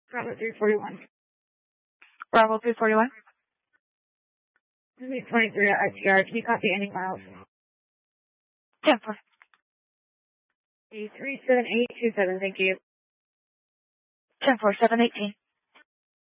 Bravo 341. Bravo 341. 23 at ITR. Can you copy any miles? 10-4. A 37827, thank you. 10-4, 718.